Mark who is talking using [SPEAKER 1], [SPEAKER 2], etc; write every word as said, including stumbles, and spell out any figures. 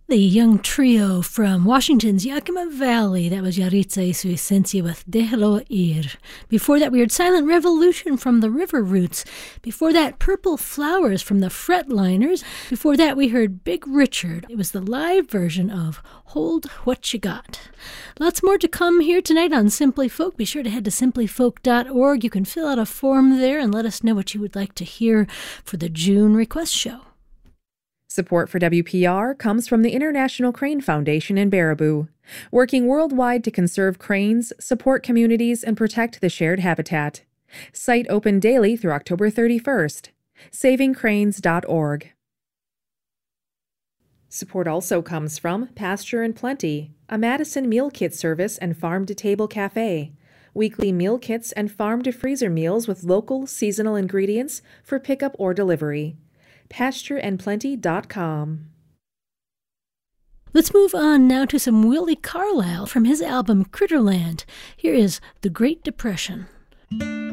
[SPEAKER 1] The young trio from Washington's Yakima Valley, that was Yaritza y su esencia with Déjalo Ir. Before that, we heard Silent Revolution from the River Roots. Before that, Purple Flowers from the Fretliners. Before that, we heard Big Richard. It was the live version of Hold What You Got. Lots more to come here tonight on Simply Folk. Be sure to head to simply folk dot org. You can fill out a form there and let us know what you would like to hear for the June request show.
[SPEAKER 2] Support for W P R comes from the International Crane Foundation in Baraboo, working worldwide to conserve cranes, support communities, and protect the shared habitat. Site open daily through October thirty-first. saving cranes dot org. Support also comes from Pasture and Plenty, a Madison meal kit service and farm-to-table cafe. Weekly meal kits and farm-to-freezer meals with local, seasonal ingredients for pickup or delivery. pasture and plenty dot com.
[SPEAKER 1] Let's move on now to some Willie Carlisle from his album Critterland. Here is The Great Depression.